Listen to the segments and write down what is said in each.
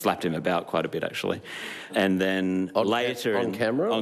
slapped him about quite a bit, actually. And then later... On camera?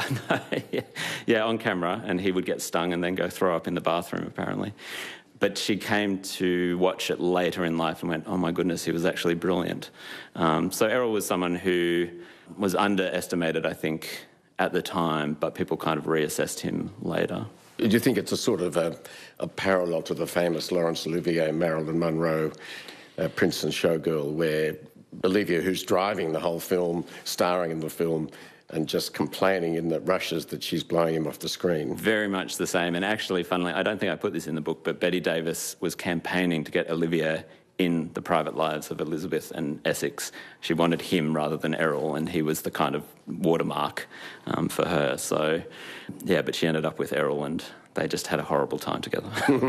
Yeah, on camera, and he would get stung and then go throw up in the bathroom, apparently. But she came to watch it later in life and went, oh, my goodness, he was actually brilliant. So Errol was someone who was underestimated, I think, at the time, but people kind of reassessed him later. Do you think it's a sort of a parallel to the famous Laurence Olivier, Marilyn Monroe, Princeton Showgirl, where Olivia, who's driving the whole film, starring in the film, and just complaining in the rushes that she's blowing him off the screen? Very much the same. And actually, funnily, I don't think I put this in the book, but Betty Davis was campaigning to get Olivia in The Private Lives of Elizabeth and Essex. She wanted him rather than Errol, and he was the kind of watermark for her. So, yeah, but she ended up with Errol, and they just had a horrible time together.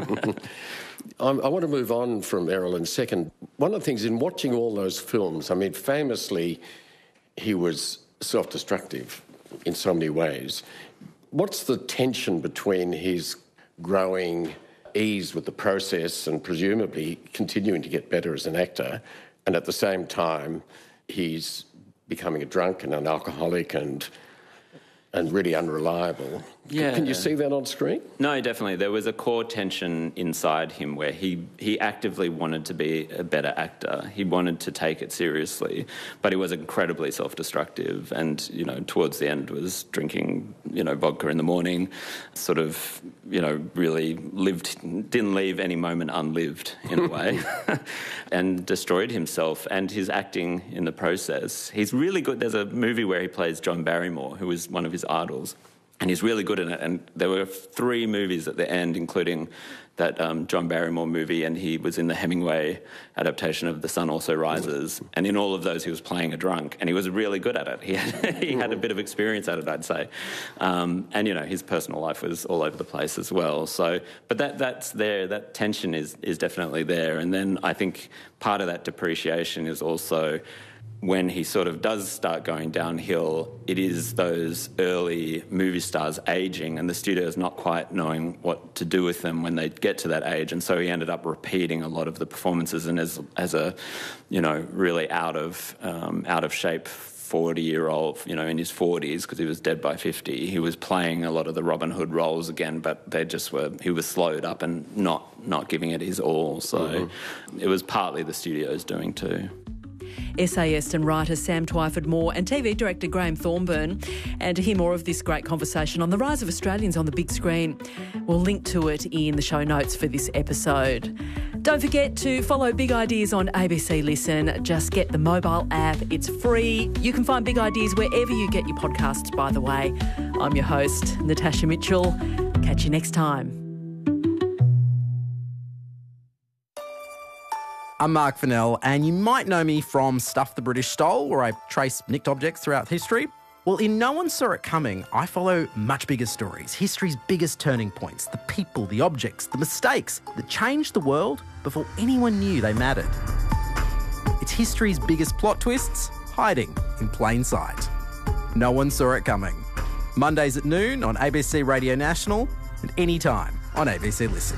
I want to move on from Errol in a second. One of the things in watching all those films, I mean, famously, he was self-destructive in so many ways. What's the tension between his growing ease with the process and presumably continuing to get better as an actor, and at the same time he's becoming a drunk and an alcoholic and really unreliable? Yeah. Can you see that on screen? No, definitely. There was a core tension inside him where he actively wanted to be a better actor. He wanted to take it seriously, but he was incredibly self-destructive and, you know, towards the end was drinking, you know, vodka in the morning, sort of, you know, really didn't leave any moment unlived in a way, and destroyed himself and his acting in the process. He's really good. There's a movie where he plays John Barrymore, who is one of his idols, and he's really good in it. And there were 3 movies at the end, including that John Barrymore movie, and he was in the Hemingway adaptation of The Sun Also Rises. And in all of those, he was playing a drunk, and he was really good at it. He had a bit of experience at it, I'd say. And, you know, his personal life was all over the place as well. So, but that's there. That tension is definitely there. And then I think part of that depreciation is also when he sort of does start going downhill, it is those early movie stars aging and the studio's not quite knowing what to do with them when they get to that age. And so he ended up repeating a lot of the performances, and as a, you know, really out of shape 40-year-old, you know, in his 40s, because he was dead by 50, he was playing a lot of the Robin Hood roles again, but they just were, he was slowed up and not giving it his all. So it was partly the studio's doing too. Essayist and writer Sam Twyford-Moore and TV director Graham Thornburn. And to hear more of this great conversation on the rise of Australians on the big screen, we'll link to it in the show notes for this episode. Don't forget to follow Big Ideas on ABC Listen. Just get the mobile app. It's free. You can find Big Ideas wherever you get your podcasts, by the way. I'm your host, Natasha Mitchell. Catch you next time. I'm Mark Fennell, and you might know me from Stuff the British Stole, where I trace nicked objects throughout history. Well, in No One Saw It Coming, I follow much bigger stories, history's biggest turning points, the people, the objects, the mistakes that changed the world before anyone knew they mattered. It's history's biggest plot twists hiding in plain sight. No One Saw It Coming. Mondays at noon on ABC Radio National and anytime on ABC Listen.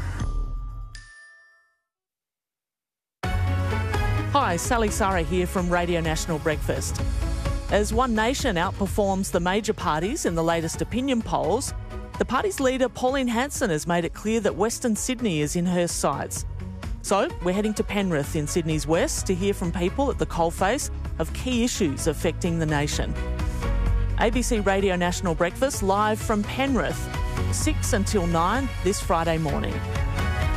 Hi, Sally Sarra here from Radio National Breakfast. As One Nation outperforms the major parties in the latest opinion polls, the party's leader Pauline Hanson has made it clear that Western Sydney is in her sights. So we're heading to Penrith in Sydney's west to hear from people at the coalface of key issues affecting the nation. ABC Radio National Breakfast live from Penrith, 6 until 9 this Friday morning.